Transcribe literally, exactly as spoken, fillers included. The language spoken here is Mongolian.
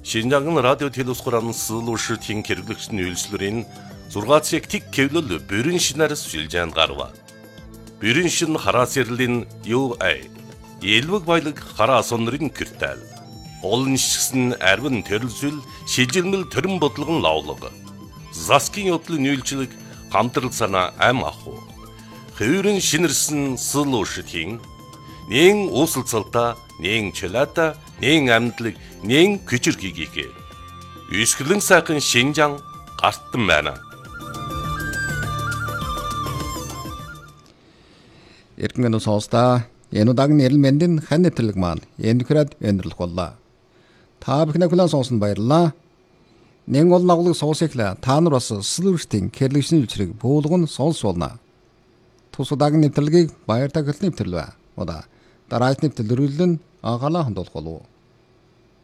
Шинжаан радио телевиз хураан суулуушртын хэрэглэгчдийн үйлчлэрийн зургаан цаг тэг кевлэл бүрэн шинээр сүлжээнд гарва. Бүрэн шин хараас ярлийн ю эй элвэг баялаг хараа сонрын киртэл. Олон шигсэн арвин төрөлсөл шилжилмэл төрөн бодлогон лавлаг. Заскин yoдлын үйлчлэг хамтрал санаа ам аху. Хөврөн шинэрсэн суулуушртын нэн уусалцалта нэн чөлөөта нэн амьдлаг нэн күчирхийгээ үсгэлэн сайхан Шинжаан гартан байна. Эргэн сонсдаа энэ удаагийн нэрэл мэндийн хан нэтлэг маань энэ хэрэг өндөрлөх боллоо. Та бүхэн хүлээн сонсон баярлалаа. Нэн гол нагуулыг сонсоглаа. Та нар бас сэлвэртийн кэрлэгчний үчрэг буулган сонсуулна. Тус удаагийн нэвтрэлгийг баяр тагилны нэвтрэлвэ. Удаа дараагийн нэвтрэлрүүлэн анхаалаа хандуулах болов.